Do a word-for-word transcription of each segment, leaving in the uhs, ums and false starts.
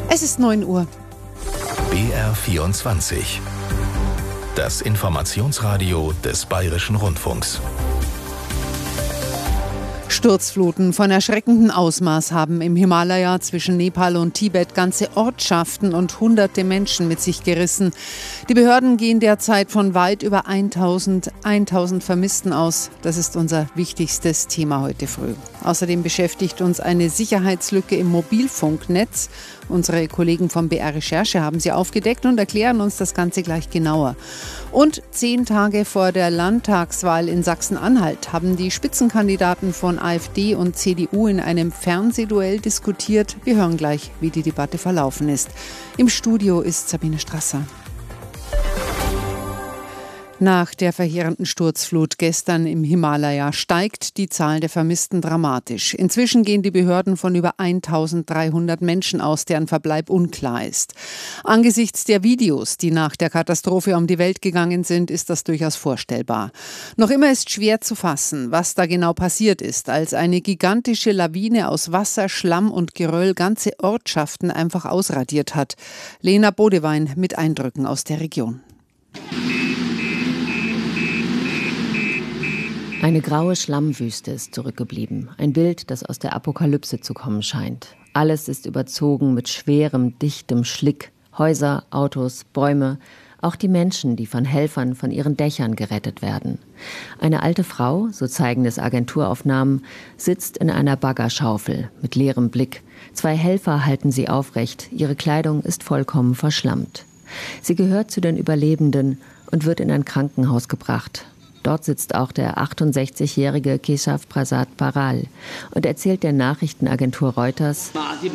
Es ist neun Uhr. B R vierundzwanzig. Das Informationsradio des Bayerischen Rundfunks. Sturzfluten von erschreckendem Ausmaß haben im Himalaya zwischen Nepal und Tibet ganze Ortschaften und hunderte Menschen mit sich gerissen. Die Behörden gehen derzeit von weit über tausend Vermissten aus. Das ist unser wichtigstes Thema heute früh. Außerdem beschäftigt uns eine Sicherheitslücke im Mobilfunknetz. Unsere Kollegen vom B R Recherche haben sie aufgedeckt und erklären uns das Ganze gleich genauer. Und zehn Tage vor der Landtagswahl in Sachsen-Anhalt haben die Spitzenkandidaten von AfD und C D U in einem Fernsehduell diskutiert. Wir hören gleich, wie die Debatte verlaufen ist. Im Studio ist Sabine Strasser. Nach der verheerenden Sturzflut gestern im Himalaya steigt die Zahl der Vermissten dramatisch. Inzwischen gehen die Behörden von über eintausenddreihundert Menschen aus, deren Verbleib unklar ist. Angesichts der Videos, die nach der Katastrophe um die Welt gegangen sind, ist das durchaus vorstellbar. Noch immer ist schwer zu fassen, was da genau passiert ist, als eine gigantische Lawine aus Wasser, Schlamm und Geröll ganze Ortschaften einfach ausradiert hat. Lena Bodewein mit Eindrücken aus der Region. Eine graue Schlammwüste ist zurückgeblieben. Ein Bild, das aus der Apokalypse zu kommen scheint. Alles ist überzogen mit schwerem, dichtem Schlick. Häuser, Autos, Bäume, auch die Menschen, die von Helfern von ihren Dächern gerettet werden. Eine alte Frau, so zeigen es Agenturaufnahmen, sitzt in einer Baggerschaufel mit leerem Blick. Zwei Helfer halten sie aufrecht. Ihre Kleidung ist vollkommen verschlammt. Sie gehört zu den Überlebenden und wird in ein Krankenhaus gebracht. Dort sitzt auch der achtundsechzigjährige Keshav Prasad Baral und erzählt der Nachrichtenagentur Reuters: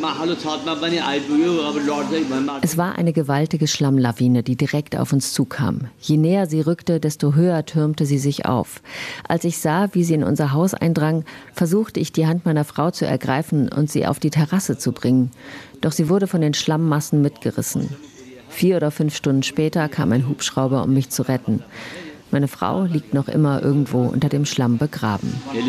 Es war eine gewaltige Schlammlawine, die direkt auf uns zukam. Je näher sie rückte, desto höher türmte sie sich auf. Als ich sah, wie sie in unser Haus eindrang, versuchte ich, die Hand meiner Frau zu ergreifen und sie auf die Terrasse zu bringen. Doch sie wurde von den Schlammmassen mitgerissen. Vier oder fünf Stunden später kam ein Hubschrauber, um mich zu retten. Meine Frau liegt noch immer irgendwo unter dem Schlamm begraben.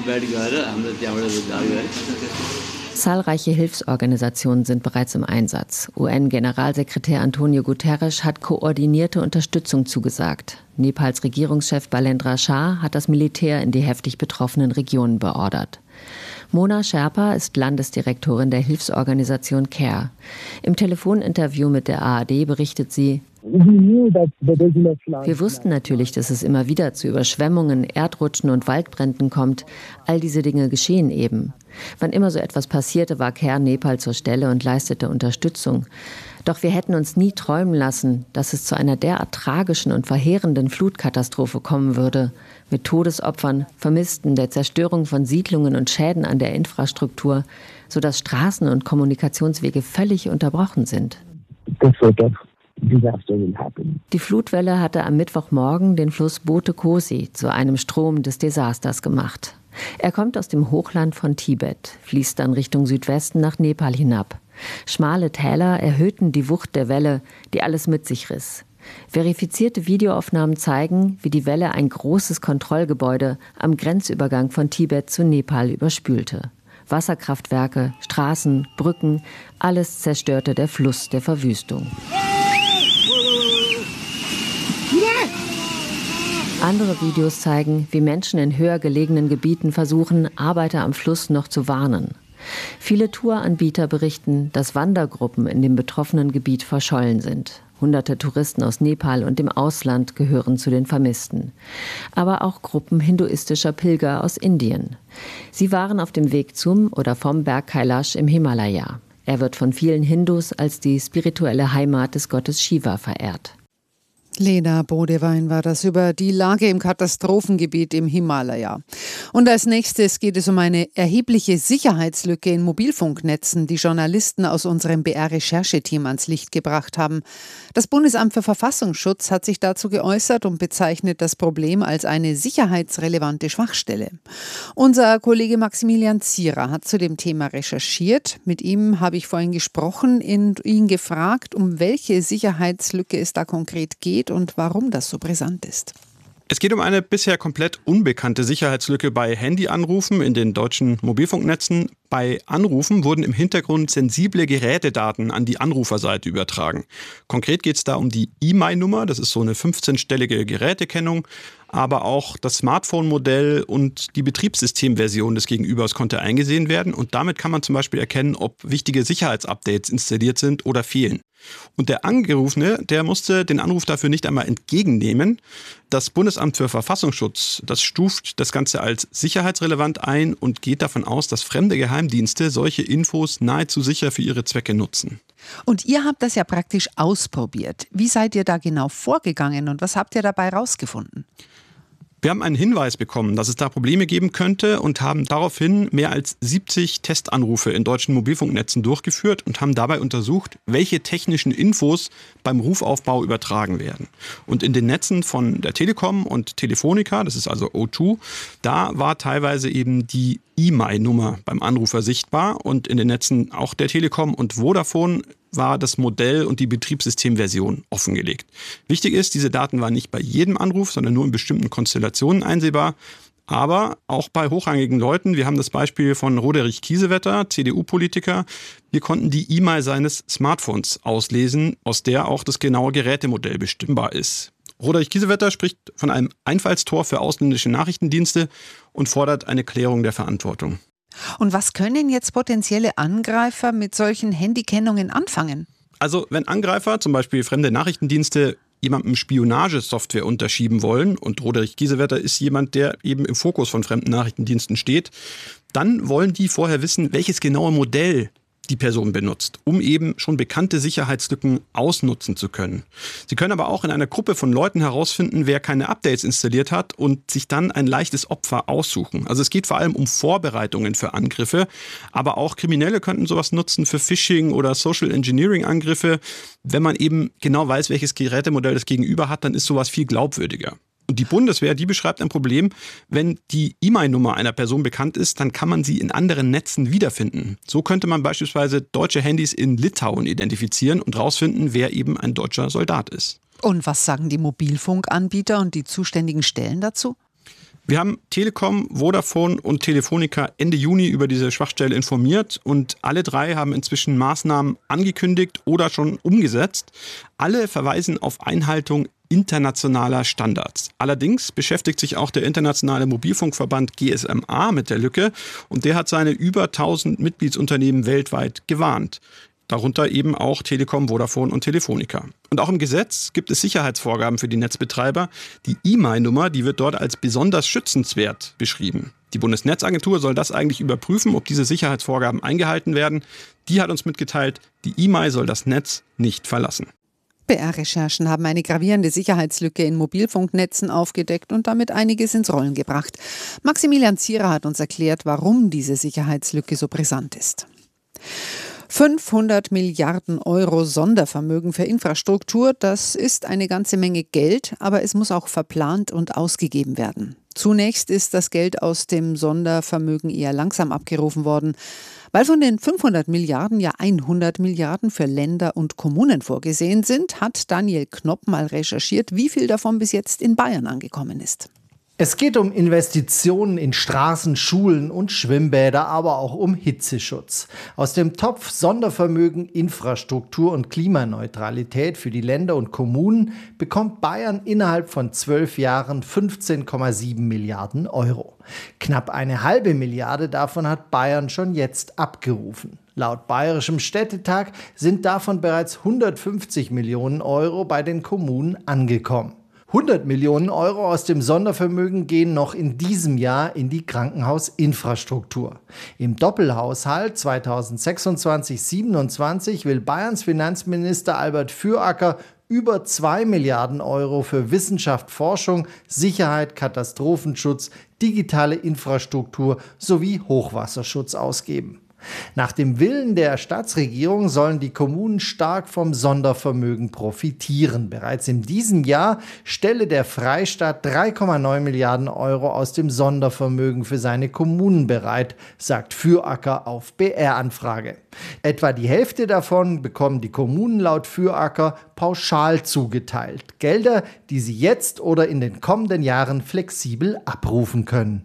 Zahlreiche Hilfsorganisationen sind bereits im Einsatz. U N-Generalsekretär Antonio Guterres hat koordinierte Unterstützung zugesagt. Nepals Regierungschef Balendra Shah hat das Militär in die heftig betroffenen Regionen beordert. Mona Sherpa ist Landesdirektorin der Hilfsorganisation CARE. Im Telefoninterview mit der A R D berichtet sie: Wir wussten natürlich, dass es immer wieder zu Überschwemmungen, Erdrutschen und Waldbränden kommt. All diese Dinge geschehen eben. Wann immer so etwas passierte, war CARE Nepal zur Stelle und leistete Unterstützung. Doch wir hätten uns nie träumen lassen, dass es zu einer derart tragischen und verheerenden Flutkatastrophe kommen würde. Mit Todesopfern, Vermissten, der Zerstörung von Siedlungen und Schäden an der Infrastruktur, sodass Straßen und Kommunikationswege völlig unterbrochen sind. Die Flutwelle hatte am Mittwochmorgen den Fluss Bote Kosi zu einem Strom des Desasters gemacht. Er kommt aus dem Hochland von Tibet, fließt dann Richtung Südwesten nach Nepal hinab. Schmale Täler erhöhten die Wucht der Welle, die alles mit sich riss. Verifizierte Videoaufnahmen zeigen, wie die Welle ein großes Kontrollgebäude am Grenzübergang von Tibet zu Nepal überspülte. Wasserkraftwerke, Straßen, Brücken, alles zerstörte der Fluss der Verwüstung. Andere Videos zeigen, wie Menschen in höher gelegenen Gebieten versuchen, Arbeiter am Fluss noch zu warnen. Viele Touranbieter berichten, dass Wandergruppen in dem betroffenen Gebiet verschollen sind. Hunderte Touristen aus Nepal und dem Ausland gehören zu den Vermissten. Aber auch Gruppen hinduistischer Pilger aus Indien. Sie waren auf dem Weg zum oder vom Berg Kailash im Himalaya. Er wird von vielen Hindus als die spirituelle Heimat des Gottes Shiva verehrt. Lena Bodewein war das über die Lage im Katastrophengebiet im Himalaya. Und als nächstes geht es um eine erhebliche Sicherheitslücke in Mobilfunknetzen, die Journalisten aus unserem B R-Rechercheteam ans Licht gebracht haben. Das Bundesamt für Verfassungsschutz hat sich dazu geäußert und bezeichnet das Problem als eine sicherheitsrelevante Schwachstelle. Unser Kollege Maximilian Zierer hat zu dem Thema recherchiert. Mit ihm habe ich vorhin gesprochen und ihn gefragt, um welche Sicherheitslücke es da konkret geht und warum das so brisant ist. Es geht um eine bisher komplett unbekannte Sicherheitslücke bei Handyanrufen in den deutschen Mobilfunknetzen. Bei Anrufen wurden im Hintergrund sensible Gerätedaten an die Anruferseite übertragen. Konkret geht es da um die E M I Nummer, das ist so eine fünfzehnstellige Gerätekennung, aber auch das Smartphone-Modell und die Betriebssystemversion des Gegenübers konnte eingesehen werden. Und damit kann man zum Beispiel erkennen, ob wichtige Sicherheitsupdates installiert sind oder fehlen. Und der Angerufene, der musste den Anruf dafür nicht einmal entgegennehmen. Das Bundesamt für Verfassungsschutz, das stuft das Ganze als sicherheitsrelevant ein und geht davon aus, dass fremde Geheimdienste solche Infos nahezu sicher für ihre Zwecke nutzen. Und ihr habt das ja praktisch ausprobiert. Wie seid ihr da genau vorgegangen und was habt ihr dabei rausgefunden? Wir haben einen Hinweis bekommen, dass es da Probleme geben könnte und haben daraufhin mehr als siebzig Testanrufe in deutschen Mobilfunknetzen durchgeführt und haben dabei untersucht, welche technischen Infos beim Rufaufbau übertragen werden. Und in den Netzen von der Telekom und Telefonica, das ist also O zwei, da war teilweise eben die E M I Nummer beim Anrufer sichtbar und in den Netzen auch der Telekom und Vodafone war das Modell und die Betriebssystemversion offengelegt. Wichtig ist, diese Daten waren nicht bei jedem Anruf, sondern nur in bestimmten Konstellationen einsehbar. Aber auch bei hochrangigen Leuten, wir haben das Beispiel von Roderich Kiesewetter, C D U-Politiker, wir konnten die E M I seines Smartphones auslesen, aus der auch das genaue Gerätemodell bestimmbar ist. Roderich Kiesewetter spricht von einem Einfallstor für ausländische Nachrichtendienste und fordert eine Klärung der Verantwortung. Und was können jetzt potenzielle Angreifer mit solchen Handykennungen anfangen? Also wenn Angreifer, zum Beispiel fremde Nachrichtendienste, jemandem Spionagesoftware unterschieben wollen, und Roderich Kiesewetter ist jemand, der eben im Fokus von fremden Nachrichtendiensten steht, dann wollen die vorher wissen, welches genaue Modell die Person benutzt, um eben schon bekannte Sicherheitslücken ausnutzen zu können. Sie können aber auch in einer Gruppe von Leuten herausfinden, wer keine Updates installiert hat und sich dann ein leichtes Opfer aussuchen. Also es geht vor allem um Vorbereitungen für Angriffe, aber auch Kriminelle könnten sowas nutzen für Phishing oder Social Engineering Angriffe. Wenn man eben genau weiß, welches Gerätemodell das Gegenüber hat, dann ist sowas viel glaubwürdiger. Und die Bundeswehr, die beschreibt ein Problem, wenn die E M I Nummer einer Person bekannt ist, dann kann man sie in anderen Netzen wiederfinden. So könnte man beispielsweise deutsche Handys in Litauen identifizieren und rausfinden, wer eben ein deutscher Soldat ist. Und was sagen die Mobilfunkanbieter und die zuständigen Stellen dazu? Wir haben Telekom, Vodafone und Telefonica Ende Juni über diese Schwachstelle informiert und alle drei haben inzwischen Maßnahmen angekündigt oder schon umgesetzt. Alle verweisen auf Einhaltung internationaler Standards. Allerdings beschäftigt sich auch der internationale Mobilfunkverband G S M A mit der Lücke und der hat seine über tausend Mitgliedsunternehmen weltweit gewarnt. Darunter eben auch Telekom, Vodafone und Telefonica. Und auch im Gesetz gibt es Sicherheitsvorgaben für die Netzbetreiber. Die E M I Nummer, die wird dort als besonders schützenswert beschrieben. Die Bundesnetzagentur soll das eigentlich überprüfen, ob diese Sicherheitsvorgaben eingehalten werden. Die hat uns mitgeteilt, die E M I soll das Netz nicht verlassen. B R-Recherchen haben eine gravierende Sicherheitslücke in Mobilfunknetzen aufgedeckt und damit einiges ins Rollen gebracht. Maximilian Zierer hat uns erklärt, warum diese Sicherheitslücke so brisant ist. fünfhundert Milliarden Euro Sondervermögen für Infrastruktur, das ist eine ganze Menge Geld, aber es muss auch verplant und ausgegeben werden. Zunächst ist das Geld aus dem Sondervermögen eher langsam abgerufen worden, weil von den fünfhundert Milliarden ja hundert Milliarden für Länder und Kommunen vorgesehen sind, hat Daniel Knopp mal recherchiert, wie viel davon bis jetzt in Bayern angekommen ist. Es geht um Investitionen in Straßen, Schulen und Schwimmbäder, aber auch um Hitzeschutz. Aus dem Topf Sondervermögen, Infrastruktur und Klimaneutralität für die Länder und Kommunen bekommt Bayern innerhalb von zwölf Jahren fünfzehn Komma sieben Milliarden Euro. Knapp eine halbe Milliarde davon hat Bayern schon jetzt abgerufen. Laut Bayerischem Städtetag sind davon bereits hundertfünfzig Millionen Euro bei den Kommunen angekommen. hundert Millionen Euro aus dem Sondervermögen gehen noch in diesem Jahr in die Krankenhausinfrastruktur. Im Doppelhaushalt zweitausendsechsundzwanzig siebenundzwanzig will Bayerns Finanzminister Albert Füracker über zwei Milliarden Euro für Wissenschaft, Forschung, Sicherheit, Katastrophenschutz, digitale Infrastruktur sowie Hochwasserschutz ausgeben. Nach dem Willen der Staatsregierung sollen die Kommunen stark vom Sondervermögen profitieren. Bereits in diesem Jahr stelle der Freistaat drei Komma neun Milliarden Euro aus dem Sondervermögen für seine Kommunen bereit, sagt Füracker auf B R-Anfrage. Etwa die Hälfte davon bekommen die Kommunen laut Füracker pauschal zugeteilt. Gelder, die sie jetzt oder in den kommenden Jahren flexibel abrufen können.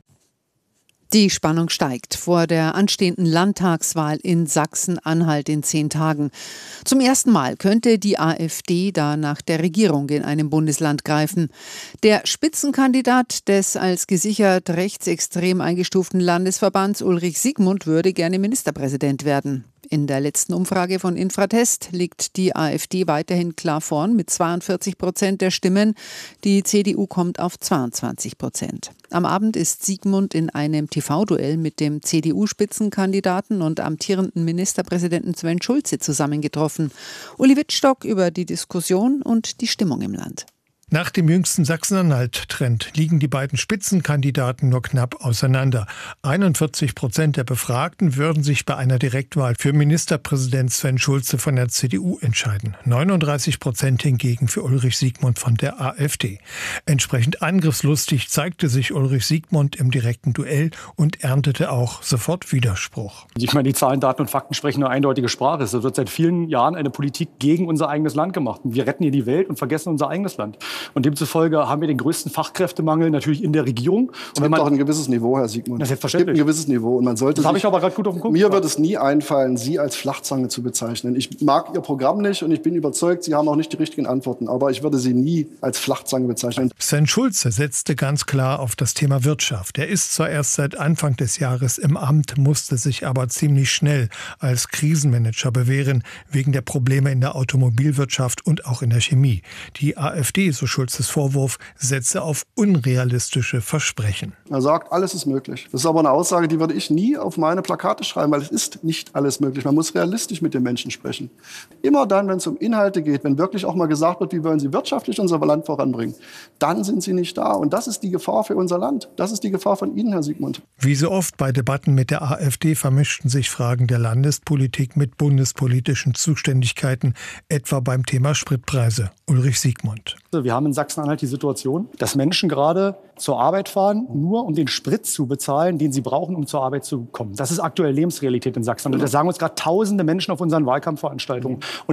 Die Spannung steigt vor der anstehenden Landtagswahl in Sachsen-Anhalt in zehn Tagen. Zum ersten Mal könnte die AfD da nach der Regierung in einem Bundesland greifen. Der Spitzenkandidat des als gesichert rechtsextrem eingestuften Landesverbands Ulrich Siegmund würde gerne Ministerpräsident werden. In der letzten Umfrage von Infratest liegt die AfD weiterhin klar vorn mit zweiundvierzig Prozent der Stimmen. Die C D U kommt auf zweiundzwanzig Prozent. Am Abend ist Siegmund in einem T V-Duell mit dem C D U-Spitzenkandidaten und amtierenden Ministerpräsidenten Sven Schulze zusammengetroffen. Uli Wittstock über die Diskussion und die Stimmung im Land. Nach dem jüngsten Sachsen-Anhalt-Trend liegen die beiden Spitzenkandidaten nur knapp auseinander. einundvierzig Prozent der Befragten würden sich bei einer Direktwahl für Ministerpräsident Sven Schulze von der C D U entscheiden. neununddreißig Prozent hingegen für Ulrich Siegmund von der AfD. Entsprechend angriffslustig zeigte sich Ulrich Siegmund im direkten Duell und erntete auch sofort Widerspruch. Ich meine, die Zahlen, Daten und Fakten sprechen eine eindeutige Sprache. Es wird seit vielen Jahren eine Politik gegen unser eigenes Land gemacht. Wir retten hier die Welt und vergessen unser eigenes Land. Und demzufolge haben wir den größten Fachkräftemangel natürlich in der Regierung. Es gibt auch ein gewisses Niveau, Herr Siegmund. Das ist Es selbstverständlich. gibt ein gewisses Niveau. Und man sollte das habe ich aber gerade gut auf dem Punkt. Mir wird es nie einfallen, Sie als Flachzange zu bezeichnen. Ich mag Ihr Programm nicht und ich bin überzeugt, Sie haben auch nicht die richtigen Antworten. Aber ich würde Sie nie als Flachzange bezeichnen. Sven Schulze setzte ganz klar auf das Thema Wirtschaft. Er ist zwar erst seit Anfang des Jahres im Amt, musste sich aber ziemlich schnell als Krisenmanager bewähren, wegen der Probleme in der Automobilwirtschaft und auch in der Chemie. Die AfD, so Schulzes Vorwurf, setze auf unrealistische Versprechen. Er sagt, alles ist möglich. Das ist aber eine Aussage, die würde ich nie auf meine Plakate schreiben, weil es ist nicht alles möglich. Man muss realistisch mit den Menschen sprechen. Immer dann, wenn es um Inhalte geht, wenn wirklich auch mal gesagt wird, wie wollen Sie wirtschaftlich unser Land voranbringen, dann sind Sie nicht da. Und das ist die Gefahr für unser Land. Das ist die Gefahr von Ihnen, Herr Siegmund. Wie so oft bei Debatten mit der AfD vermischten sich Fragen der Landespolitik mit bundespolitischen Zuständigkeiten, etwa beim Thema Spritpreise. Ulrich Siegmund. Wir haben in Sachsen-Anhalt die Situation, dass Menschen gerade zur Arbeit fahren, nur um den Sprit zu bezahlen, den sie brauchen, um zur Arbeit zu kommen. Das ist aktuell Lebensrealität in Sachsen. Und das sagen uns gerade tausende Menschen auf unseren Wahlkampfveranstaltungen. Und